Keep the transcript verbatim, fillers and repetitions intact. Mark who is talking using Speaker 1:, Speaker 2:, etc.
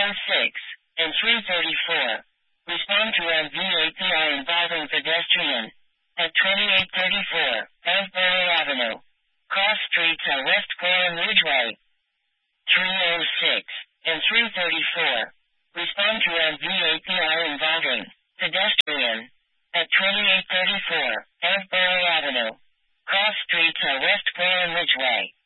Speaker 1: oh six and three thirty-four. Respond to M V A P I involving pedestrian at twenty-eight thirty-four Asbury Avenue. Cross streets are West Gorham Ridgeway. three oh six and three thirty-four. Respond to M V A P I involving pedestrian at twenty-eight thirty-four Asbury Avenue. Cross streets are West Gorham Ridgeway.